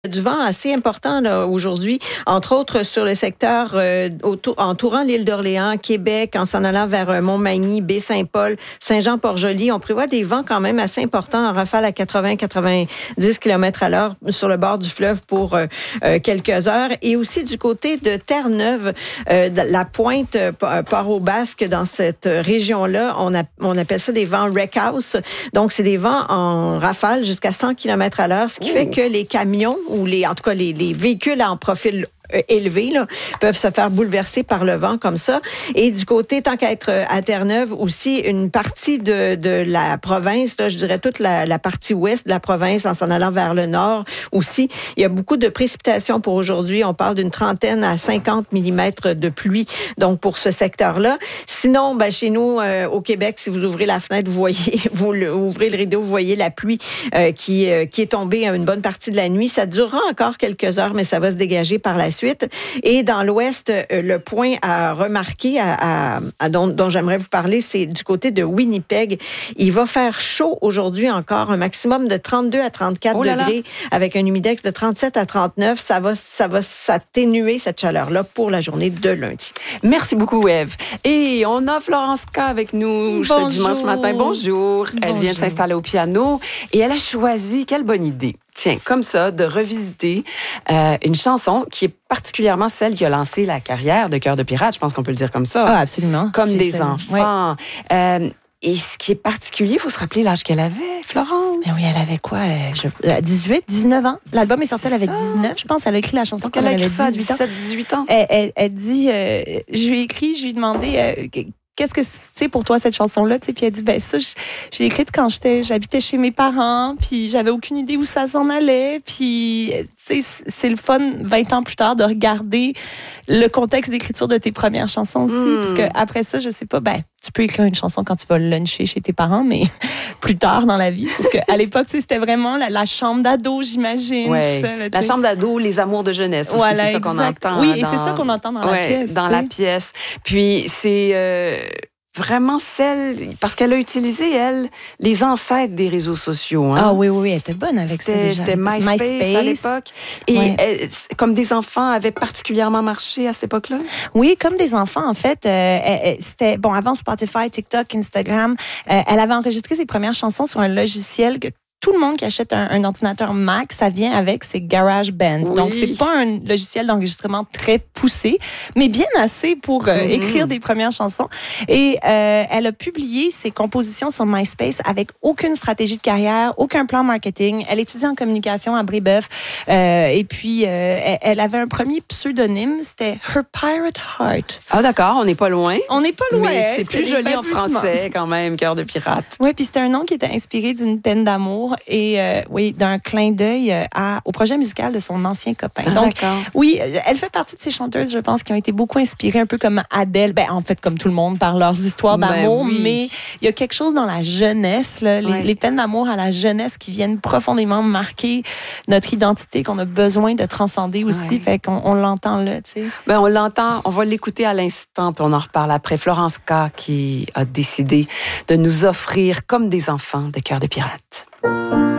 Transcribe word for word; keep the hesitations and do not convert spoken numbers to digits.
Du vent assez important là, aujourd'hui, entre autres sur le secteur euh, autour, entourant l'île d'Orléans, Québec, en s'en allant vers euh, Montmagny, Baie-Saint-Paul, Saint-Jean-Port-Joli. On prévoit des vents quand même assez importants en rafale à quatre-vingts à quatre-vingt-dix kilomètres à l'heure sur le bord du fleuve pour euh, euh, quelques heures. Et aussi du côté de Terre-Neuve, euh, la pointe euh, Port-au-Basque, dans cette région-là, on, a, on appelle ça des vents wreck house. Donc, c'est des vents en rafale jusqu'à cent kilomètres à l'heure, ce qui Ouh. fait que les camions ou les, en tout cas les, les véhicules en profil élevés là, peuvent se faire bouleverser par le vent comme ça. Et du côté, tant qu'à être à Terre-Neuve, aussi une partie de, de la province, là, je dirais toute la, la partie ouest de la province en s'en allant vers le nord aussi. Il y a beaucoup de précipitations pour aujourd'hui. On parle d'une trentaine à cinquante millimètres de pluie, donc pour ce secteur-là. Sinon, ben, chez nous, euh, au Québec, si vous ouvrez la fenêtre, vous voyez, vous le, ouvrez le rideau, vous voyez la pluie euh, qui, euh, qui est tombée une bonne partie de la nuit. Ça durera encore quelques heures, mais ça va se dégager par la suite. Et dans l'ouest, le point à remarquer, à, à, à dont, dont j'aimerais vous parler, c'est du côté de Winnipeg. Il va faire chaud aujourd'hui encore, un maximum de trente-deux à trente-quatre oh là degrés, là. Avec un humidex de trente-sept à trente-neuf. Ça va, ça va s'atténuer, cette chaleur-là, pour la journée de lundi. Merci beaucoup, Eve. Et on a Florence K avec nous Bonjour. ce dimanche matin. Bonjour. Elle Bonjour. vient de s'installer au piano et elle a choisi, quelle bonne idée, tiens, comme ça, de revisiter euh, une chanson qui est particulièrement celle qui a lancé la carrière de Cœur de pirate, je pense qu'on peut le dire comme ça. Ah, absolument. Comme c'est des ça. enfants. Ouais. Euh, et ce qui est particulier, il faut se rappeler l'âge qu'elle avait, Florence. Mais oui, elle avait quoi? Je, dix-huit, dix-neuf ans. L'album est sorti, elle avait dix-neuf, je pense. Elle a écrit la chanson Donc quand elle, elle a avait écrit dix-huit ça ans. à dix-sept, dix-huit ans. Elle, elle, elle dit, euh, je lui ai écrit, je lui ai demandé... Euh, qu'est-ce que c'est pour toi cette chanson-là? Puis elle dit, ben ça, j'ai écrite quand j'étais, j'habitais chez mes parents, puis j'avais aucune idée où ça s'en allait. Puis c'est le fun, vingt ans plus tard, de regarder le contexte d'écriture de tes premières chansons aussi. Mm. Parce que après ça, je sais pas, ben tu peux écrire une chanson quand tu vas luncher chez tes parents, mais plus tard dans la vie. Sauf qu'à l'époque, c'était vraiment la, la chambre d'ado, j'imagine. Ouais. Tout ça, là, la chambre d'ado, les amours de jeunesse aussi, voilà, c'est ça qu'on entend. Oui, et dans... c'est ça qu'on entend dans ouais, la pièce. Dans t'sais. la pièce. Puis c'est... Euh... vraiment celle, parce qu'elle a utilisé, elle, les ancêtres des réseaux sociaux. Hein? Ah oui, oui, oui, elle était bonne avec ça déjà. C'était MySpace, MySpace à l'époque. Et ouais. elle, comme des enfants, avait particulièrement marché à cette époque-là? Oui, comme des enfants, en fait. Euh, c'était, bon, avant Spotify, TikTok, Instagram, euh, elle avait enregistré ses premières chansons sur un logiciel que tout le monde qui achète un, un ordinateur Mac, ça vient avec, c'est GarageBand. Oui. Donc, c'est pas un logiciel d'enregistrement très poussé, mais bien assez pour euh, mm-hmm. écrire des premières chansons. Et euh, elle a publié ses compositions sur MySpace avec aucune stratégie de carrière, aucun plan marketing. Elle étudie en communication à Brébeuf. Euh, et puis, euh, elle, elle avait un premier pseudonyme, c'était Her Pirate Heart. Ah d'accord, on n'est pas loin. On n'est pas loin. Mais c'est plus joli en français quand même, Cœur de pirate. Oui, puis c'était un nom qui était inspiré d'une peine d'amour et euh, oui, d'un clin d'œil à, au projet musical de son ancien copain. Ah, donc, d'accord. oui, elle fait partie de ces chanteuses, je pense, qui ont été beaucoup inspirées, un peu comme Adele, ben, en fait, comme tout le monde, par leurs histoires d'amour, ben oui. mais il y a quelque chose dans la jeunesse, là, les, ouais. les peines d'amour à la jeunesse qui viennent profondément marquer notre identité, qu'on a besoin de transcender aussi, ouais. fait qu'on on l'entend là, tu sais. Ben, on l'entend, on va l'écouter à l'instant, puis on en reparle après. Florence K. qui a décidé de nous offrir, comme des enfants, de Cœur de pirate.